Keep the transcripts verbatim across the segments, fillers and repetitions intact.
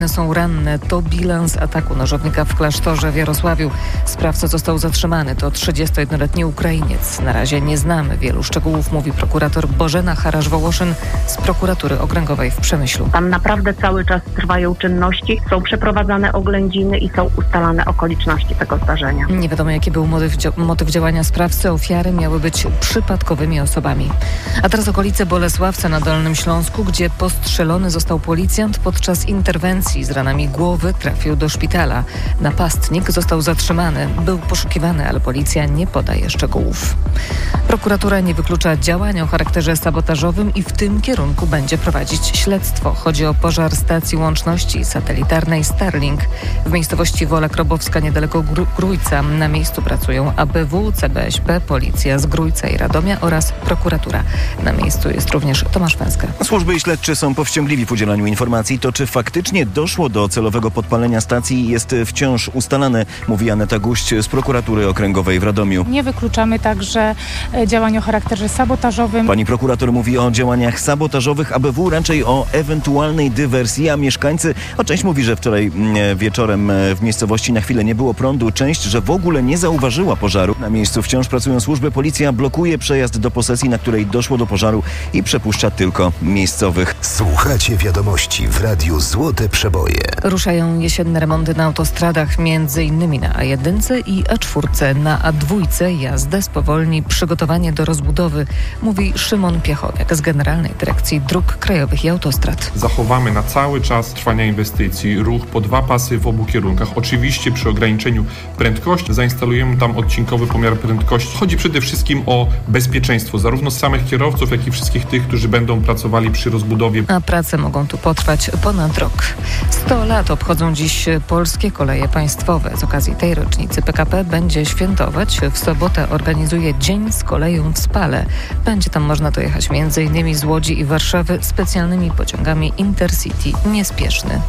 Są ranne. To bilans ataku nożownika w klasztorze w Jarosławiu. Sprawca został zatrzymany. To trzydziestojednoletni Ukrainiec. Na razie nie znamy wielu szczegółów, mówi prokurator Bożena Harasz-Wołoszyn z prokuratury okręgowej w Przemyślu. Tam naprawdę cały czas trwają czynności, są przeprowadzane oględziny i są ustalane okoliczności tego zdarzenia. Nie wiadomo, jaki był motyw, dzia- motyw działania sprawcy. Ofiary miały być przypadkowymi osobami. A teraz okolice Bolesławca na Dolnym Śląsku, gdzie postrzelony został policjant podczas interwencji. Z ranami głowy trafił do szpitala. Napastnik został zatrzymany. Był poszukiwany, ale policja nie podaje szczegółów. Prokuratura nie wyklucza działań o charakterze sabotażowym i w tym kierunku będzie prowadzić śledztwo. Chodzi o pożar stacji łączności satelitarnej Starlink w miejscowości Wola Krobowska niedaleko Gr- Grójca. Na miejscu pracują A B W, C B S P, policja z Grójca i Radomia oraz prokuratura. Na miejscu jest również Tomasz Węska. Służby śledcze są powściągliwi w udzielaniu informacji. To czy faktycznie doszło do celowego podpalenia stacji jest wciąż ustalane, mówi Aneta Guść z prokuratury okręgowej w Radomiu. Nie wykluczamy także działań o charakterze sabotażowym. Pani prokurator mówi o działaniach sabotażowych A B W, raczej o ewentualnej dywersji, a mieszkańcy, o część mówi, że wczoraj wieczorem w miejscowości na chwilę nie było prądu, część, że w ogóle nie zauważyła pożaru. Na miejscu wciąż pracują służby, policja blokuje przejazd do posesji, na której doszło do pożaru i przepuszcza tylko miejscowych. Słuchacie wiadomości w Radiu Złote Przeboje. Ruszają jesienne remonty na autostradach, między innymi na A jeden i A cztery. Na A dwa jazdę spowolni przygotowanie do rozbudowy, mówi Szymon Piechowiak z Generalnej Dyrekcji Dróg Krajowych i Autostrad. Zachowamy na cały czas trwania inwestycji ruch po dwa pasy w obu kierunkach. Oczywiście przy ograniczeniu prędkości zainstalujemy tam odcinkowy pomiar prędkości. Chodzi przede wszystkim o bezpieczeństwo zarówno samych kierowców, jak i wszystkich tych, którzy będą pracowali przy rozbudowie. A prace mogą tu potrwać ponad rok. sto lat obchodzą dziś Polskie Koleje Państwowe. Z okazji tej rocznicy P K P będzie świętować. W sobotę organizuje Dzień z koleją w Spale. Będzie tam można dojechać między innymi z Łodzi i Warszawy specjalnymi pociągami Intercity Niespieszny.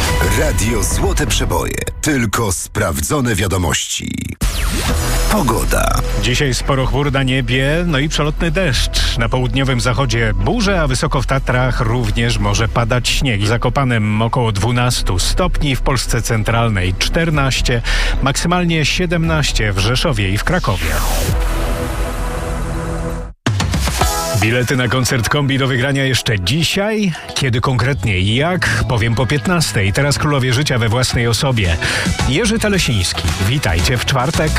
Radio Złote Przeboje. Tylko sprawdzone wiadomości. Pogoda. Dzisiaj sporo chmur na niebie, no i przelotny deszcz. Na południowym zachodzie burze, a wysoko w Tatrach również może padać śnieg. W Zakopanem około dwanaście stopni, w Polsce centralnej czternaście, maksymalnie siedemnaście w Rzeszowie i w Krakowie. Bilety na koncert Kombi do wygrania jeszcze dzisiaj. Kiedy konkretnie i jak, powiem po piętnastej. Teraz królowie życia we własnej osobie. Jerzy Telesiński, witajcie w czwartek.